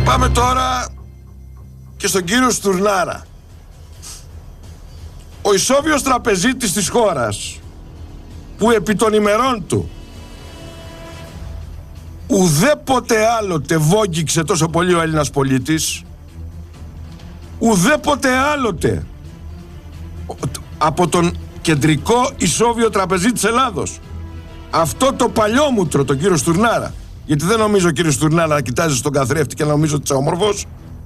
Πάμε τώρα και στον κύριο Στουρνάρα. Ο ισόβιος τραπεζίτης της χώρας, που επί των ημερών του ουδέποτε άλλοτε βόγγιξε τόσο πολύ ο Έλληνας πολίτης, ουδέποτε άλλοτε από τον κεντρικό ισόβιο τραπεζίτη της Ελλάδος, αυτό το παλιόμουτρο, τον κύριο Στουρνάρα, γιατί δεν νομίζω ο κύριος Στουρνάρα να κοιτάζει στον καθρέφτη και να νομίζω ότι είσαι όμορφος.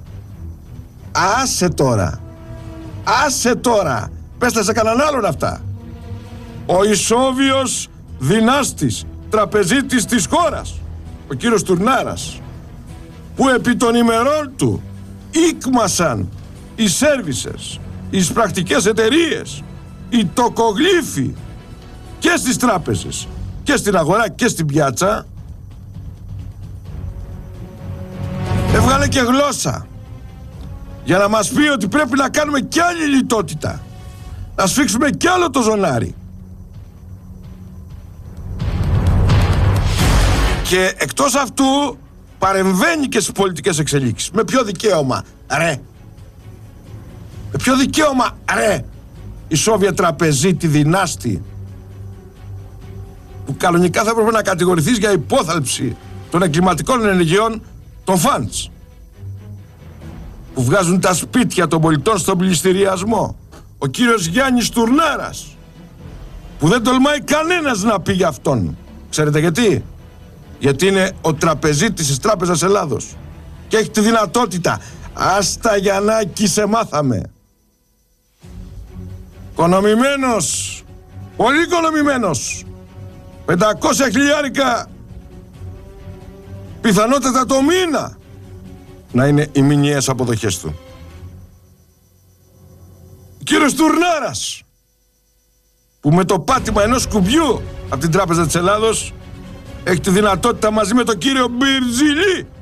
Άσε τώρα, πες τα σε κανέναν άλλον αυτά. Ο ισόβιος δυνάστης τραπεζίτης της χώρας, ο κύριος Στουρνάρας, που επί των ημερών του ήκμασαν οι σέρβισες, οι πρακτικές εταιρείες, οι τοκογλύφοι και στις τράπεζες και στην αγορά και στην πιάτσα, έβγαλε και γλώσσα για να μας πει ότι πρέπει να κάνουμε κι άλλη λιτότητα, να σφίξουμε κι άλλο το ζωνάρι. Και εκτός αυτού παρεμβαίνει και στις πολιτικές εξελίξεις. Με ποιο δικαίωμα, ρε? Με ποιο δικαίωμα, ρε, η Σόβια τραπεζίτη δυνάστη, που κανονικά θα έπρεπε να κατηγορηθείς για υπόθαλψη των εγκληματικών ενεργειών των φαντς, που βγάζουν τα σπίτια των πολιτών στον πληστηριασμό, ο κύριος Γιάννης Στουρνάρας, που δεν τολμάει κανένας να πει για αυτόν. Ξέρετε γιατί? Γιατί είναι ο τραπεζίτης της Τράπεζας Ελλάδος και έχει τη δυνατότητα. Άστα Γιαννάκη, σε μάθαμε. Οικονομημένος, πολύ οικονομημένος, 500 χιλιάρικα πιθανότατα το μήνα να είναι οι μηνιαίες αποδοχές του. Κύριος Τουρνάρας, που με το πάτημα ενός κουμπιού από την Τράπεζα της Ελλάδος έχει τη δυνατότητα μαζί με τον κύριο Μπιρτζιλή